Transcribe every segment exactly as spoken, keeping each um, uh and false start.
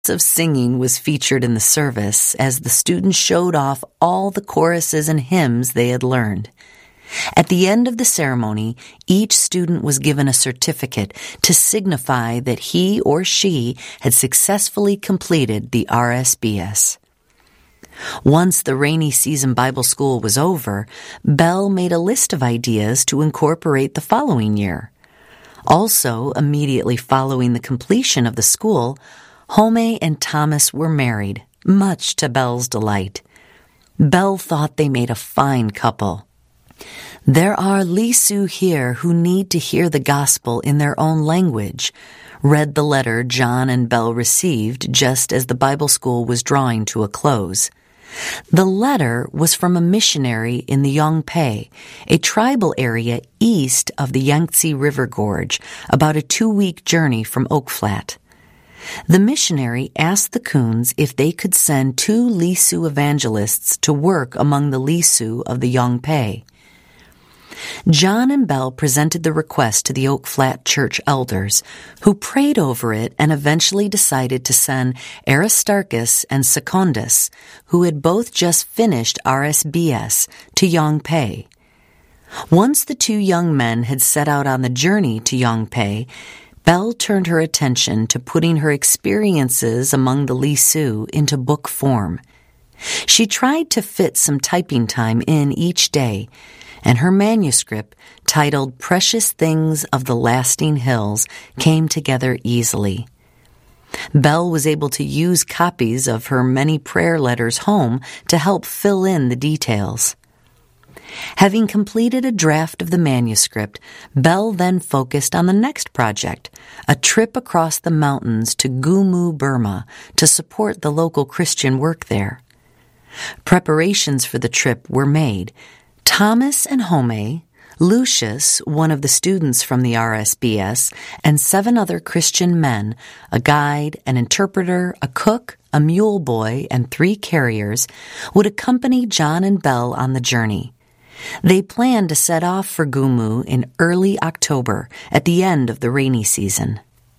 of singing was featured in the service as the students showed off all the choruses and hymns they had learned. At the end of the ceremony, each student was given a certificate to signify that he or she had successfully completed the R S B S. Once the rainy season Bible school was over, Belle made a list of ideas to incorporate the following year. Also, immediately following the completion of the school, Home and Thomas were married, much to Belle's delight. Belle thought they made a fine couple. There are Lisu here who need to hear the gospel in their own language, read the letter John and Belle received just as the Bible school was drawing to a close. The letter was from a missionary in the Yongpei, a tribal area east of the Yangtze River Gorge, about a two-week journey from Oak Flat. The missionary asked the Kuhns if they could send two Lisu evangelists to work among the Lisu of the Yongpei. John and Belle presented the request to the Oak Flat church elders, who prayed over it and eventually decided to send Aristarchus and Secundus, who had both just finished R S B S, to Yongpei. Once the two young men had set out on the journey to Yongpei, Belle turned her attention to putting her experiences among the Lisu into book form. She tried to fit some typing time in each day, and her manuscript, titled Precious Things of the Lasting Hills, came together easily. Belle was able to use copies of her many prayer letters home to help fill in the details. Having completed a draft of the manuscript, Belle then focused on the next project, a trip across the mountains to Gumu, Burma, to support the local Christian work there. Preparations for the trip were made. Thomas and Home, Lucius, one of the students from the R S B S, and seven other Christian men, a guide, an interpreter, a cook, a mule boy, and three carriers, would accompany John and Belle on the journey. They planned to set off for Gumu in early October, at the end of the rainy season.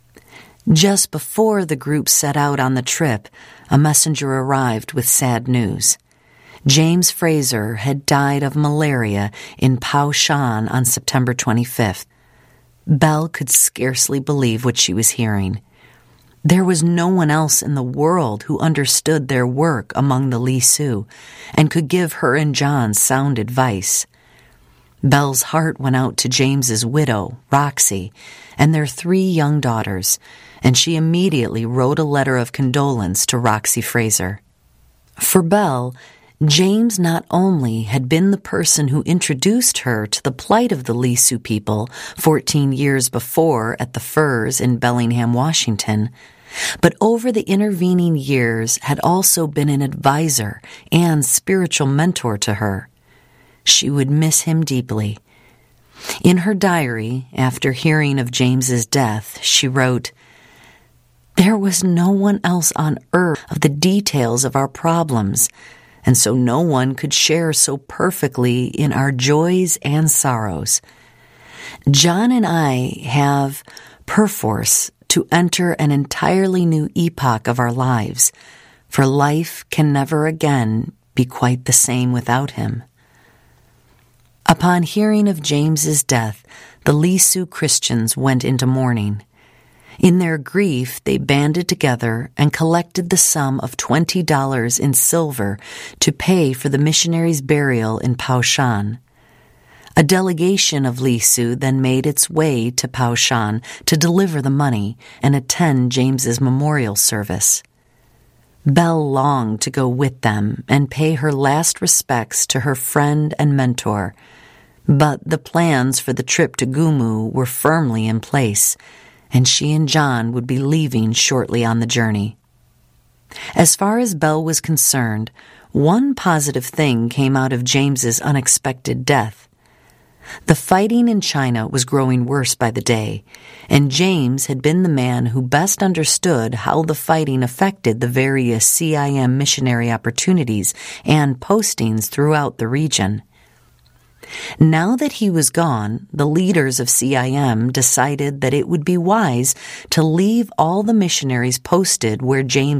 Just before the group set out on the trip, a messenger arrived with sad news. James Fraser had died of malaria in Paoshan on September twenty-fifth. Belle could scarcely believe what she was hearing. There was no one else in the world who understood their work among the Lisu and could give her and John sound advice. Belle's heart went out to James's widow, Roxy, and their three young daughters, and she immediately wrote a letter of condolence to Roxy Fraser. For Belle, James not only had been the person who introduced her to the plight of the Lisu people fourteen years before at the Firs in Bellingham, Washington, but over the intervening years had also been an advisor and spiritual mentor to her. She would miss him deeply. In her diary, after hearing of James's death, she wrote, "There was no one else on earth of the details of our problems, and so no one could share so perfectly in our joys and sorrows. John and I have, perforce, to enter an entirely new epoch of our lives, for life can never again be quite the same without him." Upon hearing of James's death, the Lisu Christians went into mourning. In their grief, they banded together and collected the sum of twenty dollars in silver to pay for the missionary's burial in Paoshan. A delegation of Lisu then made its way to Paoshan to deliver the money and attend James's memorial service. Belle longed to go with them and pay her last respects to her friend and mentor, but the plans for the trip to Gumu were firmly in place, and she and John would be leaving shortly on the journey. As far as Belle was concerned, one positive thing came out of James's unexpected death. The fighting in China was growing worse by the day, and James had been the man who best understood how the fighting affected the various C I M missionary opportunities and postings throughout the region. Now that he was gone, the leaders of C I M decided that it would be wise to leave all the missionaries posted where James